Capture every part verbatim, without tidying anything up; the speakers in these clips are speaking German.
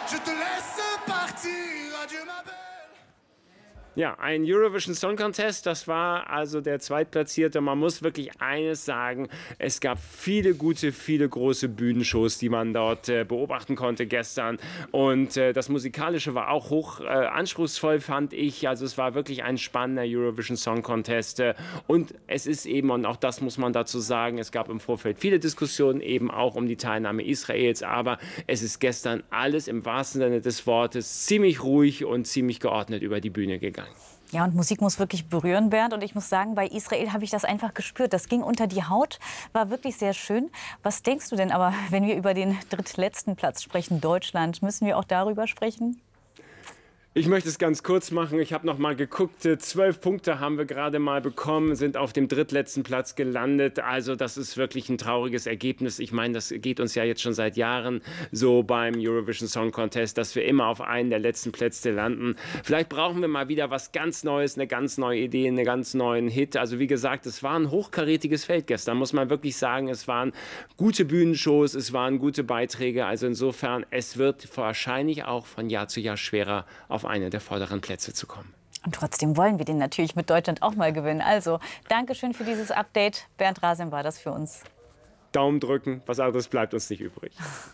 Je te laisse partir, adieu ma belle. Ja, ein Eurovision Song Contest, das war also der Zweitplatzierte. Man muss wirklich eines sagen, es gab viele gute, viele große Bühnenshows, die man dort äh, beobachten konnte gestern. Und äh, das Musikalische war auch hoch äh, anspruchsvoll, fand ich. Also es war wirklich ein spannender Eurovision Song Contest. Äh, und es ist eben, und auch das muss man dazu sagen, es gab im Vorfeld viele Diskussionen eben auch um die Teilnahme Israels. Aber es ist gestern alles im wahrsten Sinne des Wortes ziemlich ruhig und ziemlich geordnet über die Bühne gegangen. Ja, und Musik muss wirklich berühren, Bernd. Und ich muss sagen, bei Israel habe ich das einfach gespürt. Das ging unter die Haut, war wirklich sehr schön. Was denkst du denn aber, wenn wir über den drittletzten Platz sprechen, Deutschland, müssen wir auch darüber sprechen? Ich möchte es ganz kurz machen. Ich habe noch mal geguckt. Zwölf Punkte haben wir gerade mal bekommen, sind auf dem drittletzten Platz gelandet. Also das ist wirklich ein trauriges Ergebnis. Ich meine, das geht uns ja jetzt schon seit Jahren so beim Eurovision Song Contest, dass wir immer auf einen der letzten Plätze landen. Vielleicht brauchen wir mal wieder was ganz Neues, eine ganz neue Idee, einen ganz neuen Hit. Also wie gesagt, es war ein hochkarätiges Feld gestern, muss man wirklich sagen. Es waren gute Bühnenshows, es waren gute Beiträge. Also insofern, es wird wahrscheinlich auch von Jahr zu Jahr schwerer, auf eine der vorderen Plätze zu kommen. Und trotzdem wollen wir den natürlich mit Deutschland auch mal gewinnen. Also, Dankeschön für dieses Update. Bernd Rasem war das für uns. Daumen drücken, was anderes bleibt uns nicht übrig.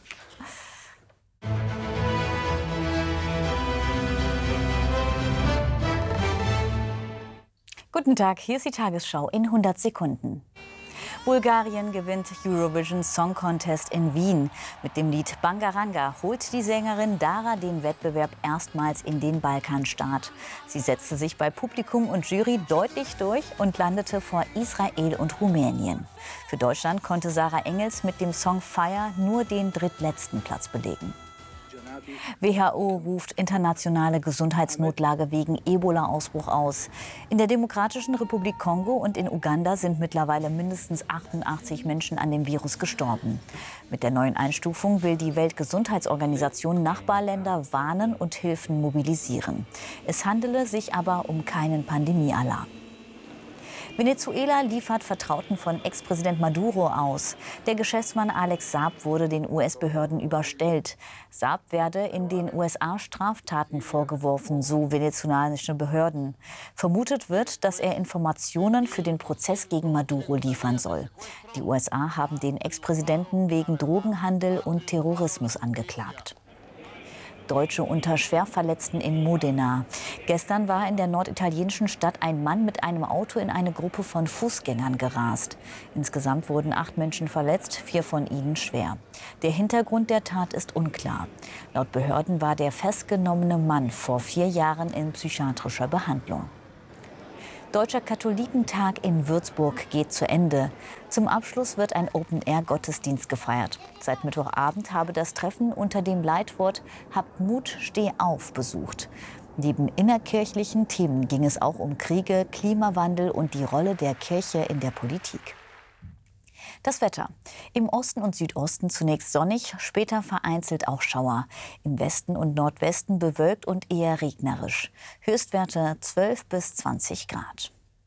Guten Tag, hier ist die Tagesschau in hundert Sekunden. Bulgarien gewinnt Eurovision Song Contest in Wien. Mit dem Lied Bangaranga holt die Sängerin Dara den Wettbewerb erstmals in den Balkanstaat. Sie setzte sich bei Publikum und Jury deutlich durch und landete vor Israel und Rumänien. Für Deutschland konnte Sarah Engels mit dem Song Fire nur den drittletzten Platz belegen. W H O ruft internationale Gesundheitsnotlage wegen Ebola-Ausbruch aus. In der Demokratischen Republik Kongo und in Uganda sind mittlerweile mindestens achtundachtzig Menschen an dem Virus gestorben. Mit der neuen Einstufung will die Weltgesundheitsorganisation Nachbarländer warnen und Hilfen mobilisieren. Es handele sich aber um keinen Pandemiealarm. Venezuela liefert Vertrauten von Ex-Präsident Maduro aus. Der Geschäftsmann Alex Saab wurde den U S-Behörden überstellt. Saab werde in den U S A Straftaten vorgeworfen, so venezolanische Behörden. Vermutet wird, dass er Informationen für den Prozess gegen Maduro liefern soll. Die U S A haben den Ex-Präsidenten wegen Drogenhandel und Terrorismus angeklagt. Deutsche unter Schwerverletzten in Modena. Gestern war in der norditalienischen Stadt ein Mann mit einem Auto in eine Gruppe von Fußgängern gerast. Insgesamt wurden acht Menschen verletzt, vier von ihnen schwer. Der Hintergrund der Tat ist unklar. Laut Behörden war der festgenommene Mann vor vier Jahren in psychiatrischer Behandlung. Deutscher Katholikentag in Würzburg geht zu Ende. Zum Abschluss wird ein Open-Air-Gottesdienst gefeiert. Seit Mittwochabend habe das Treffen unter dem Leitwort Habt Mut, steh auf besucht. Neben innerkirchlichen Themen ging es auch um Kriege, Klimawandel und die Rolle der Kirche in der Politik. Das Wetter. Im Osten und Südosten zunächst sonnig, später vereinzelt auch Schauer. Im Westen und Nordwesten bewölkt und eher regnerisch. Höchstwerte zwölf bis zwanzig Grad.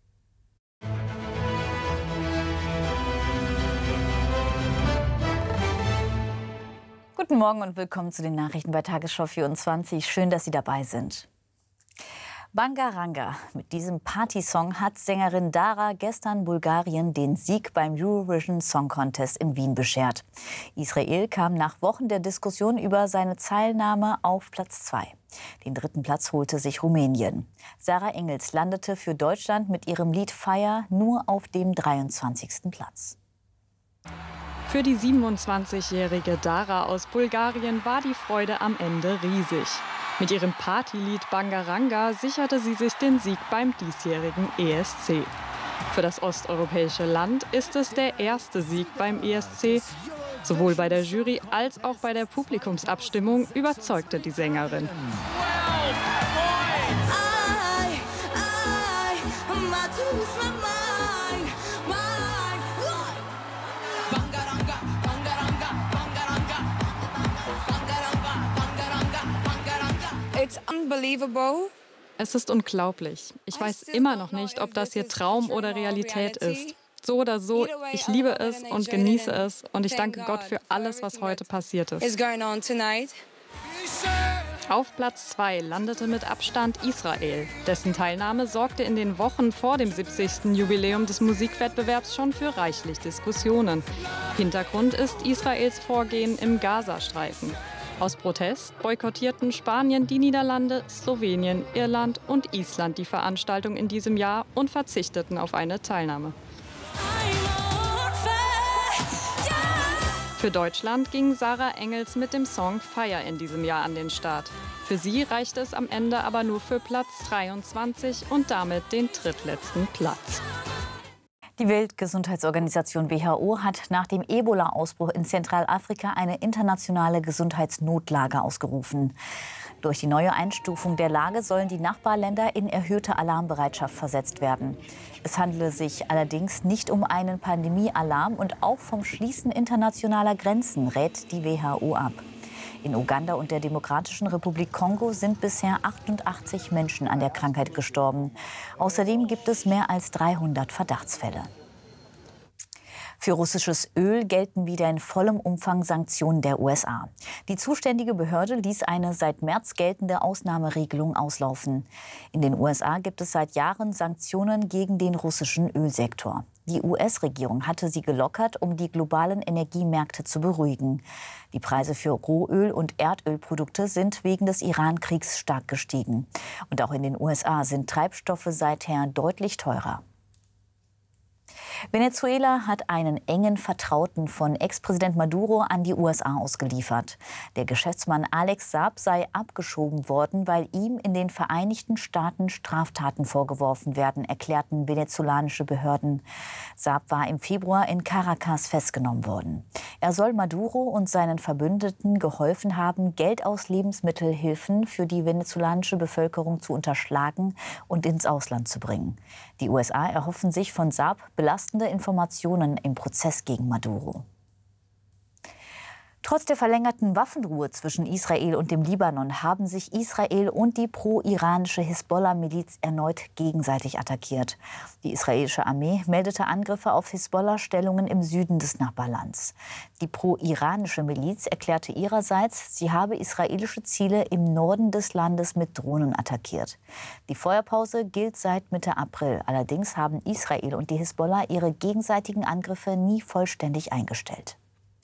Guten Morgen und willkommen zu den Nachrichten bei Tagesschau vierundzwanzig. Schön, dass Sie dabei sind. Bangaranga. Mit diesem Partysong hat Sängerin Dara gestern Bulgarien den Sieg beim Eurovision Song Contest in Wien beschert. Israel kam nach Wochen der Diskussion über seine Teilnahme auf Platz zwei. Den dritten Platz holte sich Rumänien. Sarah Engels landete für Deutschland mit ihrem Lied Fire nur auf dem dreiundzwanzigsten Platz. Für die siebenundzwanzigjährige Dara aus Bulgarien war die Freude am Ende riesig. Mit ihrem Partylied Bangaranga sicherte sie sich den Sieg beim diesjährigen E S C. Für das osteuropäische Land ist es der erste Sieg beim E S C. Sowohl bei der Jury als auch bei der Publikumsabstimmung überzeugte die Sängerin. It's unbelievable. Es ist unglaublich. Ich weiß immer noch nicht, ob das hier Traum oder Realität ist. So oder so, ich liebe es und genieße es und ich danke Gott für alles, was heute passiert ist. It's going on tonight. Auf Platz zwei landete mit Abstand Israel. Dessen Teilnahme sorgte in den Wochen vor dem siebzigsten Jubiläum des Musikwettbewerbs schon für reichlich Diskussionen. Hintergrund ist Israels Vorgehen im Gazastreifen. Aus Protest boykottierten Spanien, die Niederlande, Slowenien, Irland und Island die Veranstaltung in diesem Jahr und verzichteten auf eine Teilnahme. Für Deutschland ging Sarah Engels mit dem Song Fire in diesem Jahr an den Start. Für sie reichte es am Ende aber nur für Platz dreiundzwanzig und damit den drittletzten Platz. Die Weltgesundheitsorganisation W H O hat nach dem Ebola-Ausbruch in Zentralafrika eine internationale Gesundheitsnotlage ausgerufen. Durch die neue Einstufung der Lage sollen die Nachbarländer in erhöhte Alarmbereitschaft versetzt werden. Es handele sich allerdings nicht um einen Pandemiealarm und auch vom Schließen internationaler Grenzen rät die W H O ab. In Uganda und der Demokratischen Republik Kongo sind bisher achtundachtzig Menschen an der Krankheit gestorben. Außerdem gibt es mehr als dreihundert Verdachtsfälle. Für russisches Öl gelten wieder in vollem Umfang Sanktionen der U S A. Die zuständige Behörde ließ eine seit März geltende Ausnahmeregelung auslaufen. In den U S A gibt es seit Jahren Sanktionen gegen den russischen Ölsektor. Die U S-Regierung hatte sie gelockert, um die globalen Energiemärkte zu beruhigen. Die Preise für Rohöl und Erdölprodukte sind wegen des Iran-Kriegs stark gestiegen. Und auch in den U S A sind Treibstoffe seither deutlich teurer. Venezuela hat einen engen Vertrauten von Ex-Präsident Maduro an die U S A ausgeliefert. Der Geschäftsmann Alex Saab sei abgeschoben worden, weil ihm in den Vereinigten Staaten Straftaten vorgeworfen werden, erklärten venezolanische Behörden. Saab war im Februar in Caracas festgenommen worden. Er soll Maduro und seinen Verbündeten geholfen haben, Geld aus Lebensmittelhilfen für die venezolanische Bevölkerung zu unterschlagen und ins Ausland zu bringen. Die U S A erhoffen sich von Saab belastende Informationen im Prozess gegen Maduro. Trotz der verlängerten Waffenruhe zwischen Israel und dem Libanon haben sich Israel und die pro-iranische Hisbollah-Miliz erneut gegenseitig attackiert. Die israelische Armee meldete Angriffe auf Hisbollah-Stellungen im Süden des Nachbarlands. Die pro-iranische Miliz erklärte ihrerseits, sie habe israelische Ziele im Norden des Landes mit Drohnen attackiert. Die Feuerpause gilt seit Mitte April. Allerdings haben Israel und die Hisbollah ihre gegenseitigen Angriffe nie vollständig eingestellt.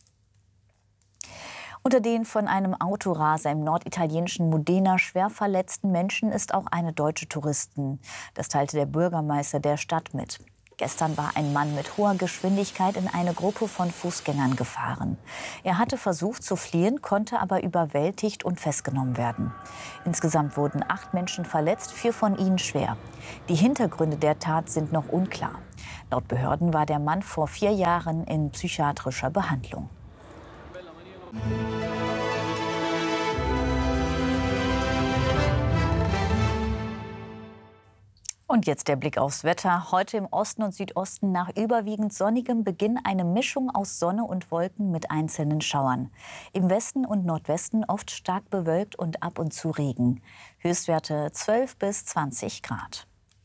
Unter den von einem Autoraser im norditalienischen Modena schwer verletzten Menschen ist auch eine deutsche Touristin. Das teilte der Bürgermeister der Stadt mit. Gestern war ein Mann mit hoher Geschwindigkeit in eine Gruppe von Fußgängern gefahren. Er hatte versucht zu fliehen, konnte aber überwältigt und festgenommen werden. Insgesamt wurden acht Menschen verletzt, vier von ihnen schwer. Die Hintergründe der Tat sind noch unklar. Laut Behörden war der Mann vor vier Jahren in psychiatrischer Behandlung. Und jetzt der Blick aufs Wetter. Heute im Osten und Südosten nach überwiegend sonnigem Beginn eine Mischung aus Sonne und Wolken mit einzelnen Schauern. Im Westen und Nordwesten oft stark bewölkt und ab und zu Regen. Höchstwerte zwölf bis zwanzig Grad.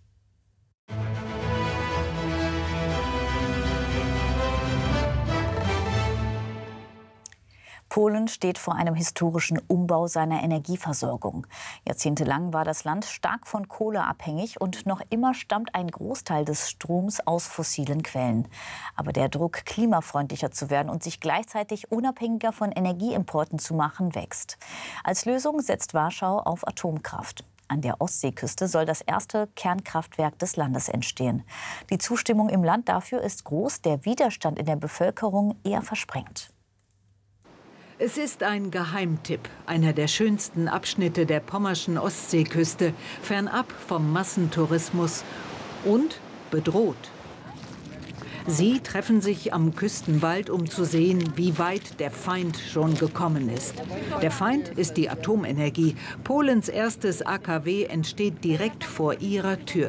Polen steht vor einem historischen Umbau seiner Energieversorgung. Jahrzehntelang war das Land stark von Kohle abhängig und noch immer stammt ein Großteil des Stroms aus fossilen Quellen. Aber der Druck, klimafreundlicher zu werden und sich gleichzeitig unabhängiger von Energieimporten zu machen, wächst. Als Lösung setzt Warschau auf Atomkraft. An der Ostseeküste soll das erste Kernkraftwerk des Landes entstehen. Die Zustimmung im Land dafür ist groß, der Widerstand in der Bevölkerung eher versprengt. Es ist ein Geheimtipp, einer der schönsten Abschnitte der pommerschen Ostseeküste, fernab vom Massentourismus und bedroht. Sie treffen sich am Küstenwald, um zu sehen, wie weit der Feind schon gekommen ist. Der Feind ist die Atomenergie. Polens erstes A K W entsteht direkt vor ihrer Tür.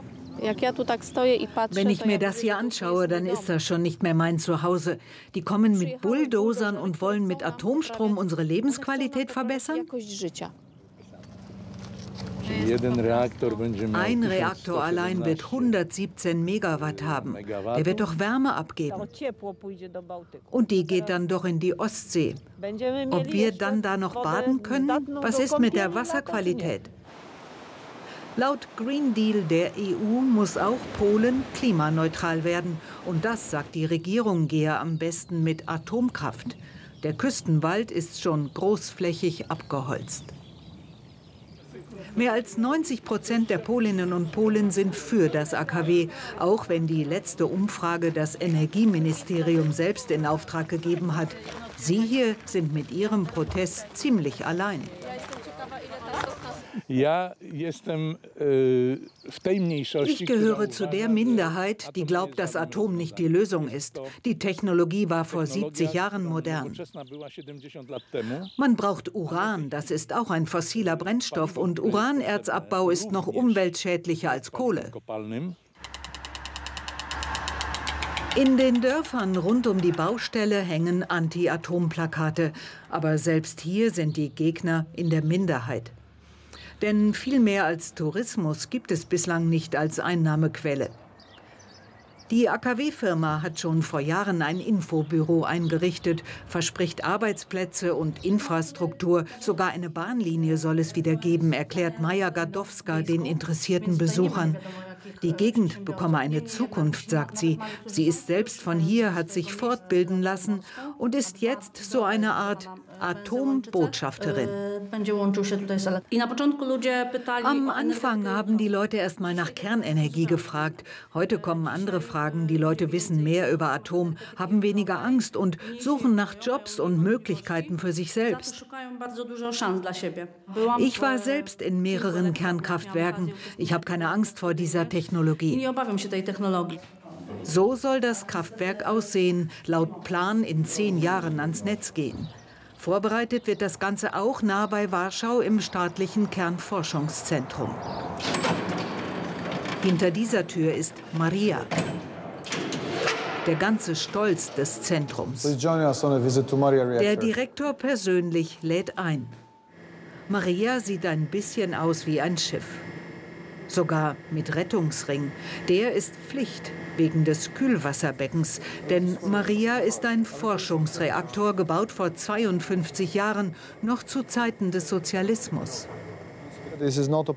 Wenn ich mir das hier anschaue, dann ist das schon nicht mehr mein Zuhause. Die kommen mit Bulldozern und wollen mit Atomstrom unsere Lebensqualität verbessern? Ein Reaktor allein wird hundertsiebzehn Megawatt haben. Der wird doch Wärme abgeben. Und die geht dann doch in die Ostsee. Ob wir dann da noch baden können? Was ist mit der Wasserqualität? Laut Green Deal der E U muss auch Polen klimaneutral werden. Und das, sagt die Regierung, gehe am besten mit Atomkraft. Der Küstenwald ist schon großflächig abgeholzt. Mehr als neunzig Prozent der Polinnen und Polen sind für das A K W, auch wenn die letzte Umfrage das Energieministerium selbst in Auftrag gegeben hat. Sie hier sind mit ihrem Protest ziemlich allein. Ich gehöre zu der Minderheit, die glaubt, dass Atom nicht die Lösung ist. Die Technologie war vor siebzig Jahren modern. Man braucht Uran, das ist auch ein fossiler Brennstoff, und Uranerzabbau ist noch umweltschädlicher als Kohle. In den Dörfern rund um die Baustelle hängen Anti-Atom-Plakate. Aber selbst hier sind die Gegner in der Minderheit. Denn viel mehr als Tourismus gibt es bislang nicht als Einnahmequelle. Die A K W-Firma hat schon vor Jahren ein Infobüro eingerichtet, verspricht Arbeitsplätze und Infrastruktur. Sogar eine Bahnlinie soll es wieder geben, erklärt Maja Gadowska den interessierten Besuchern. Die Gegend bekomme eine Zukunft, sagt sie. Sie ist selbst von hier, hat sich fortbilden lassen und ist jetzt so eine Art Atombotschafterin. Am Anfang haben die Leute erst mal nach Kernenergie gefragt. Heute kommen andere Fragen. Die Leute wissen mehr über Atom, haben weniger Angst und suchen nach Jobs und Möglichkeiten für sich selbst. Ich war selbst in mehreren Kernkraftwerken. Ich habe keine Angst vor dieser Technologie. So soll das Kraftwerk aussehen, laut Plan in zehn Jahren ans Netz gehen. Vorbereitet wird das Ganze auch nah bei Warschau im staatlichen Kernforschungszentrum. Hinter dieser Tür ist Maria, der ganze Stolz des Zentrums. Der Direktor persönlich lädt ein. Maria sieht ein bisschen aus wie ein Schiff. Sogar mit Rettungsring. Der ist Pflicht wegen des Kühlwasserbeckens. Denn Maria ist ein Forschungsreaktor, gebaut vor zweiundfünfzig Jahren, noch zu Zeiten des Sozialismus. Es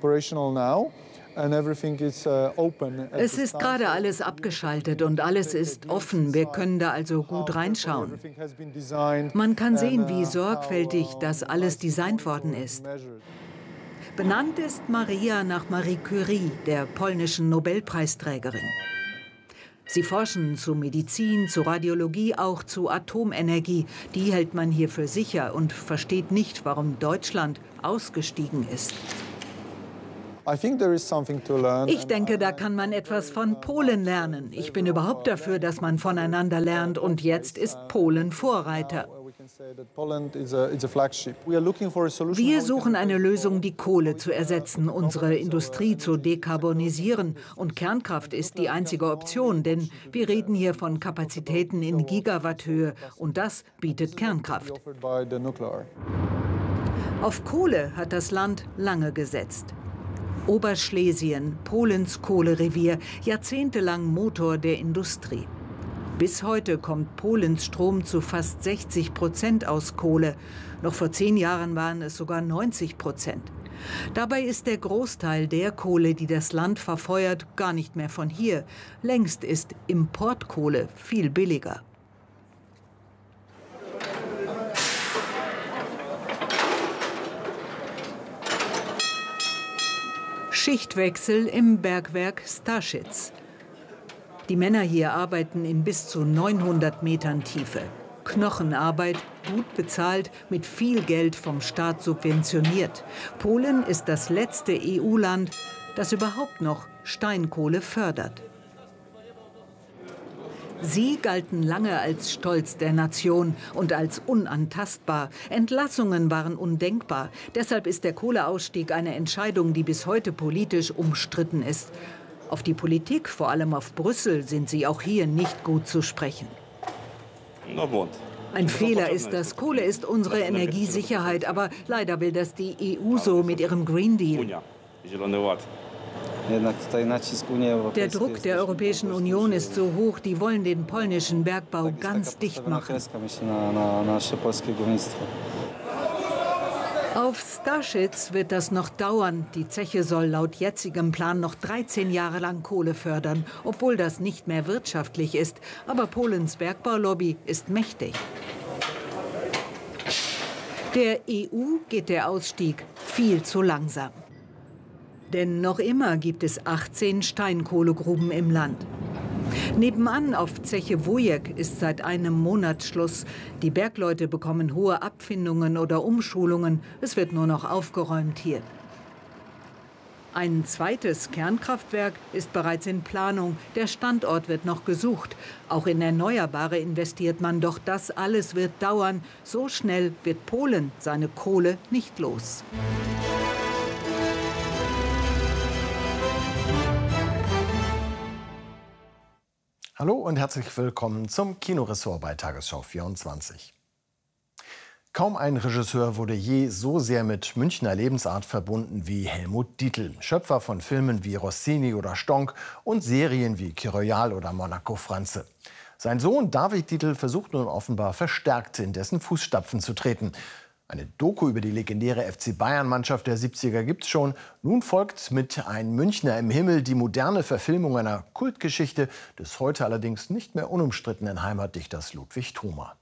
ist gerade alles abgeschaltet und alles ist offen. Wir können da also gut reinschauen. Man kann sehen, wie sorgfältig das alles designt worden ist. Benannt ist Maria nach Marie Curie, der polnischen Nobelpreisträgerin. Sie forschen zu Medizin, zu Radiologie, auch zu Atomenergie. Die hält man hier für sicher und versteht nicht, warum Deutschland ausgestiegen ist. Ich denke, da kann man etwas von Polen lernen. Ich bin überhaupt dafür, dass man voneinander lernt. Und jetzt ist Polen Vorreiter. Wir suchen eine Lösung, die Kohle zu ersetzen, unsere Industrie zu dekarbonisieren. Und Kernkraft ist die einzige Option, denn wir reden hier von Kapazitäten in Gigawatthöhe. Und das bietet Kernkraft. Auf Kohle hat das Land lange gesetzt. Oberschlesien, Polens Kohlerevier, jahrzehntelang Motor der Industrie. Bis heute kommt Polens Strom zu fast sechzig Prozent aus Kohle. Noch vor zehn Jahren waren es sogar neunzig Prozent. Dabei ist der Großteil der Kohle, die das Land verfeuert, gar nicht mehr von hier. Längst ist Importkohle viel billiger. Schichtwechsel im Bergwerk Starschitz. Die Männer hier arbeiten in bis zu neunhundert Metern Tiefe. Knochenarbeit, gut bezahlt, mit viel Geld vom Staat subventioniert. Polen ist das letzte E U-Land, das überhaupt noch Steinkohle fördert. Sie galten lange als Stolz der Nation und als unantastbar. Entlassungen waren undenkbar. Deshalb ist der Kohleausstieg eine Entscheidung, die bis heute politisch umstritten ist. Auf die Politik, vor allem auf Brüssel, sind sie auch hier nicht gut zu sprechen. Ein Fehler ist das. Kohle ist unsere Energiesicherheit, aber leider will das die E U so mit ihrem Green Deal. Der Druck der Europäischen Union ist so hoch, die wollen den polnischen Bergbau ganz dicht machen. Auf Starshitz wird das noch dauern. Die Zeche soll laut jetzigem Plan noch dreizehn Jahre lang Kohle fördern, obwohl das nicht mehr wirtschaftlich ist. Aber Polens Bergbaulobby ist mächtig. Der E U geht der Ausstieg viel zu langsam. Denn noch immer gibt es achtzehn Steinkohlegruben im Land. Nebenan auf Zeche Wujek ist seit einem Monat Schluss. Die Bergleute bekommen hohe Abfindungen oder Umschulungen. Es wird nur noch aufgeräumt hier. Ein zweites Kernkraftwerk ist bereits in Planung. Der Standort wird noch gesucht. Auch in Erneuerbare investiert man, doch das alles wird dauern. So schnell wird Polen seine Kohle nicht los. Hallo und herzlich willkommen zum Kinoressort bei Tagesschau vierundzwanzig. Kaum ein Regisseur wurde je so sehr mit Münchner Lebensart verbunden wie Helmut Dietl, Schöpfer von Filmen wie Rossini oder Stonk und Serien wie Kir Royal oder Monaco Franze. Sein Sohn David Dietl versucht nun offenbar verstärkt in dessen Fußstapfen zu treten. Eine Doku über die legendäre F C Bayern-Mannschaft der siebziger gibt's schon. Nun folgt mit Ein Münchner im Himmel die moderne Verfilmung einer Kultgeschichte des heute allerdings nicht mehr unumstrittenen Heimatdichters Ludwig Thoma.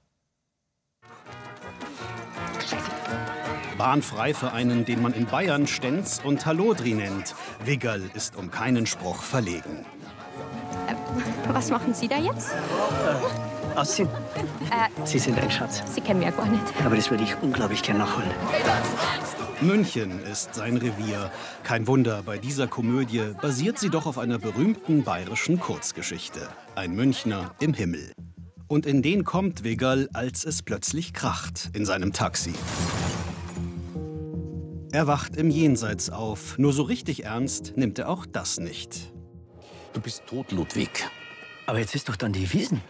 Bahnfrei für einen, den man in Bayern Stenz und Hallodri nennt. Wiggerl ist um keinen Spruch verlegen. Äh, was machen Sie da jetzt? Äh, Ausziehen? Äh, Sie sind ein Schatz. Sie kennen mich ja gar nicht. Aber das würde ich unglaublich gerne nachholen. München ist sein Revier. Kein Wunder, bei dieser Komödie basiert sie doch auf einer berühmten bayerischen Kurzgeschichte. Ein Münchner im Himmel. Und in den kommt Wiggerl, als es plötzlich kracht in seinem Taxi. Er wacht im Jenseits auf. Nur so richtig ernst nimmt er auch das nicht. Du bist tot, Ludwig. Aber jetzt ist doch dann die Wiesn.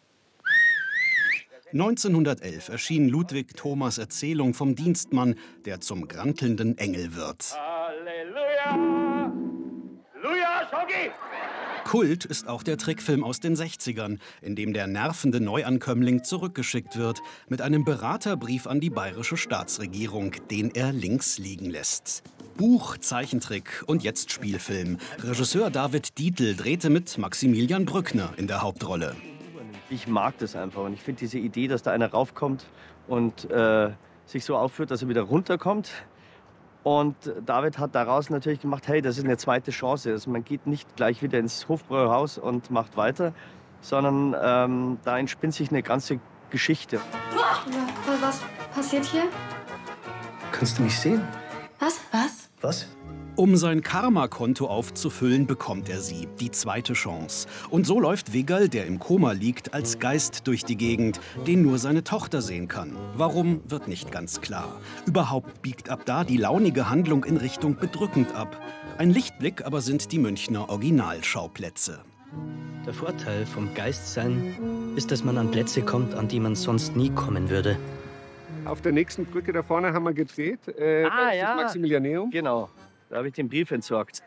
neunzehnhundertelf erschien Ludwig Thomas Erzählung vom Dienstmann, der zum grantelnden Engel wird. Halleluja! Luja, Schoggi! Kult ist auch der Trickfilm aus den sechzigern, in dem der nervende Neuankömmling zurückgeschickt wird mit einem Beraterbrief an die bayerische Staatsregierung, den er links liegen lässt. Buch, Zeichentrick und jetzt Spielfilm. Regisseur David Dietl drehte mit Maximilian Brückner in der Hauptrolle. Ich mag das einfach und ich finde diese Idee, dass da einer raufkommt und äh, sich so aufführt, dass er wieder runterkommt. Und David hat daraus natürlich gemacht, hey, das ist eine zweite Chance. Also man geht nicht gleich wieder ins Hofbräuhaus und macht weiter, sondern ähm, da entspinnt sich eine ganze Geschichte. Was passiert hier? Kannst du mich sehen? Was? Was? Was? Um sein Karma-Konto aufzufüllen, bekommt er sie, die zweite Chance. Und so läuft Wiggerl, der im Koma liegt, als Geist durch die Gegend, den nur seine Tochter sehen kann. Warum, wird nicht ganz klar. Überhaupt biegt ab da die launige Handlung in Richtung bedrückend ab. Ein Lichtblick aber sind die Münchner Originalschauplätze. Der Vorteil vom Geistsein ist, dass man an Plätze kommt, an die man sonst nie kommen würde. Auf der nächsten Brücke da vorne haben wir gedreht. Äh, ah, das ja. ist Maximilianeum. Genau. Da habe ich den Brief entsorgt.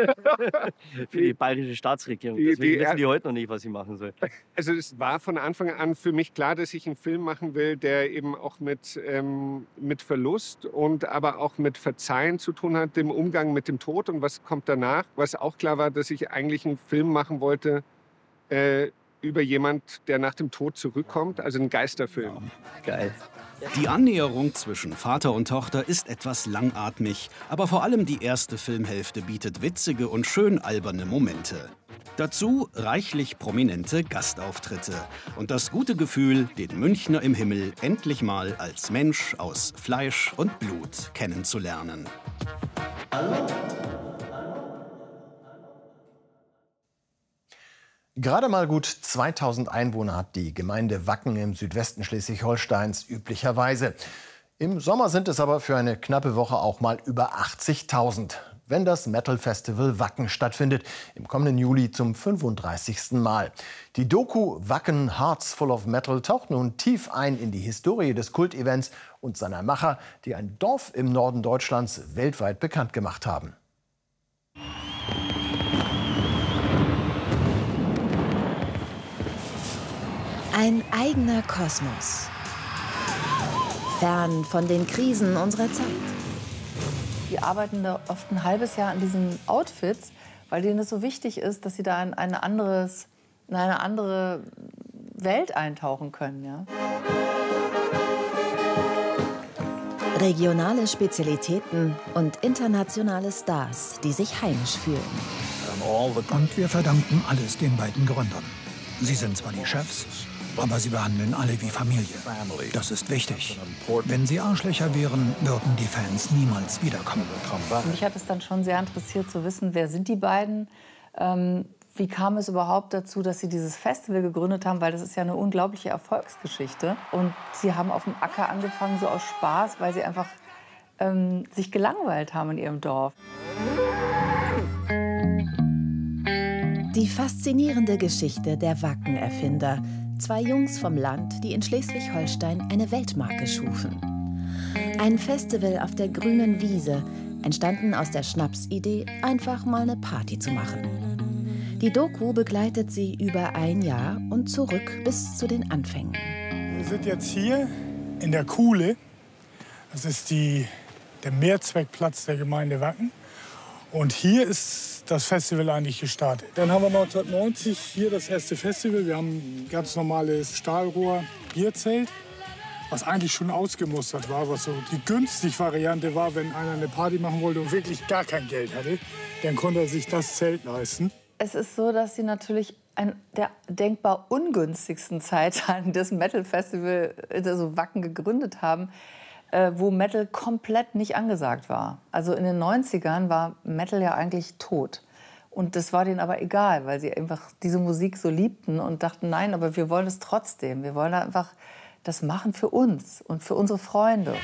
Für die bayerische Staatsregierung. Die, Deswegen die, wissen die heute noch nicht, was ich machen soll. Also es war von Anfang an für mich klar, dass ich einen Film machen will, der eben auch mit, ähm, mit Verlust und aber auch mit Verzeihen zu tun hat, dem Umgang mit dem Tod und was kommt danach. Was auch klar war, dass ich eigentlich einen Film machen wollte äh, über jemand, der nach dem Tod zurückkommt, also einen Geisterfilm. Geil. Die Annäherung zwischen Vater und Tochter ist etwas langatmig, aber vor allem die erste Filmhälfte bietet witzige und schön alberne Momente. Dazu reichlich prominente Gastauftritte und das gute Gefühl, den Münchner im Himmel endlich mal als Mensch aus Fleisch und Blut kennenzulernen. Hallo? Gerade mal gut zweitausend Einwohner hat die Gemeinde Wacken im Südwesten Schleswig-Holsteins üblicherweise. Im Sommer sind es aber für eine knappe Woche auch mal über achtzigtausend, wenn das Metal Festival Wacken stattfindet, im kommenden Juli zum fünfunddreißigsten Mal. Die Doku Wacken Hearts Full of Metal taucht nun tief ein in die Historie des Kultevents und seiner Macher, die ein Dorf im Norden Deutschlands weltweit bekannt gemacht haben. Ein eigener Kosmos. Fern von den Krisen unserer Zeit. Die arbeiten da oft ein halbes Jahr an diesen Outfits, weil denen es so wichtig ist, dass sie da in eine, anderes, in eine andere Welt eintauchen können. Ja? Regionale Spezialitäten und internationale Stars, die sich heimisch fühlen. Und wir verdanken alles den beiden Gründern. Sie sind zwar die Chefs, aber sie behandeln alle wie Familie. Das ist wichtig. Wenn sie Arschlöcher wären, würden die Fans niemals wiederkommen. Mich hat es dann schon sehr interessiert zu wissen, wer sind die beiden? Ähm, wie kam es überhaupt dazu, dass sie dieses Festival gegründet haben? Weil das ist ja eine unglaubliche Erfolgsgeschichte. Und sie haben auf dem Acker angefangen, so aus Spaß, weil sie einfach ähm, sich gelangweilt haben in ihrem Dorf. Die faszinierende Geschichte der Wacken-Erfinder. Zwei Jungs vom Land, die in Schleswig-Holstein eine Weltmarke schufen. Ein Festival auf der grünen Wiese, entstanden aus der Schnapsidee, einfach mal eine Party zu machen. Die Doku begleitet sie über ein Jahr und zurück bis zu den Anfängen. Wir sind jetzt hier in der Kuhle. Das ist die, der Mehrzweckplatz der Gemeinde Wacken. Und hier ist das Festival eigentlich gestartet. Dann haben wir neunzehnhundertneunzig hier das erste Festival. Wir haben ein ganz normales Stahlrohr-Bierzelt, was eigentlich schon ausgemustert war, was so die günstige Variante war, wenn einer eine Party machen wollte und wirklich gar kein Geld hatte, dann konnte er sich das Zelt leisten. Es ist so, dass sie natürlich an der denkbar ungünstigsten Zeit das Metal Festival, also Wacken, gegründet haben, wo Metal komplett nicht angesagt war. Also in den neunzigern war Metal ja eigentlich tot. Und das war denen aber egal, weil sie einfach diese Musik so liebten und dachten, nein, aber wir wollen es trotzdem. Wir wollen einfach das machen für uns und für unsere Freunde.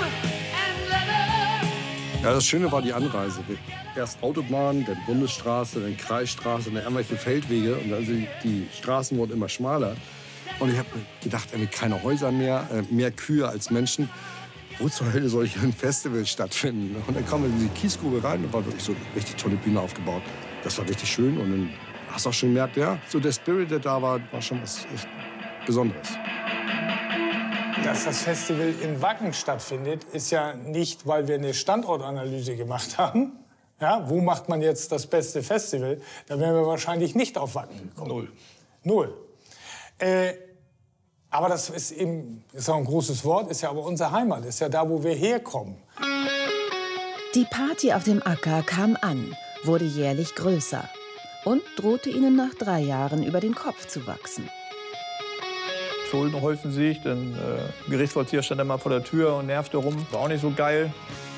Ja, das Schöne war die Anreise. Erst Autobahn, dann Bundesstraße, dann Kreisstraße, dann irgendwelche Feldwege. Und also die Straßen wurden immer schmaler. Und ich habe gedacht, keine Häuser mehr, mehr Kühe als Menschen. Wo zur Hölle soll hier ein Festival stattfinden? Und dann kam man in die Kiesgrube rein und war wirklich so eine richtig tolle Bühne aufgebaut. Das war richtig schön und dann hast du auch schon gemerkt, ja, so der Spirit, der da war, war schon was echt Besonderes. Dass das Festival in Wacken stattfindet, ist ja nicht, weil wir eine Standortanalyse gemacht haben. Ja, wo macht man jetzt das beste Festival? Da wären wir wahrscheinlich nicht auf Wacken gekommen. Null. Null. Äh, Aber das ist eben, ist auch ein großes Wort, ist ja aber unsere Heimat, ist ja da, wo wir herkommen. Die Party auf dem Acker kam an, wurde jährlich größer und drohte ihnen nach drei Jahren über den Kopf zu wachsen. Schulden häufen sich, dann äh, Gerichtsvollzieher stand immer vor der Tür und nervte rum, war auch nicht so geil.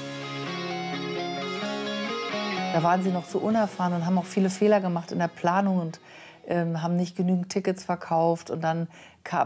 Da waren sie noch so unerfahren und haben auch viele Fehler gemacht in der Planung und ähm, haben nicht genügend Tickets verkauft und dann